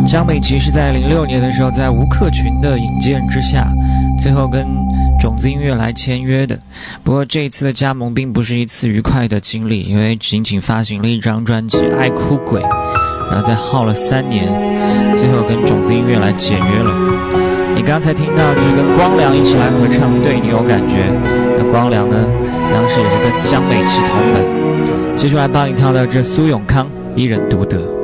江美琪是在06年的时候，在吴克群的引荐之下，最后跟种子音乐来签约的。不过这一次的加盟并不是一次愉快的经历，因为仅仅发行了一张专辑《爱哭鬼》，然后再耗了3年，最后跟种子音乐来解约了。你刚才听到就是跟光良一起来合唱《对你有感觉》，那光良呢，当时也是跟江美琪同门。接下来帮你跳到这苏永康《一人独得》。